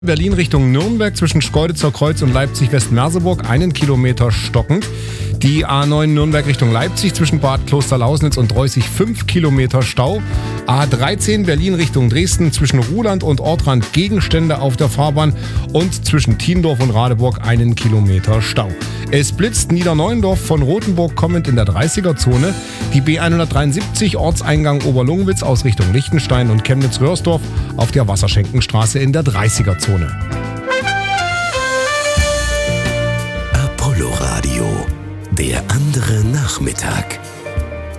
Berlin Richtung Nürnberg zwischen Schkeuditzer Kreuz und Leipzig-Westmerseburg 1 Kilometer stockend. Die A9 Nürnberg Richtung Leipzig zwischen Bad Klosterlausnitz und Dreußig 5 Kilometer Stau. A13 Berlin Richtung Dresden zwischen Ruhland und Ortrand Gegenstände auf der Fahrbahn und zwischen Thiendorf und Radeburg 1 Kilometer Stau. Es blitzt Niederneuendorf von Rothenburg kommend in der 30er-Zone. Die B173 Ortseingang Oberlungwitz aus Richtung Lichtenstein und Chemnitz-Röhrsdorf auf der Wasserschenkenstraße in der 30er-Zone. Apollo Radio, der andere Nachmittag.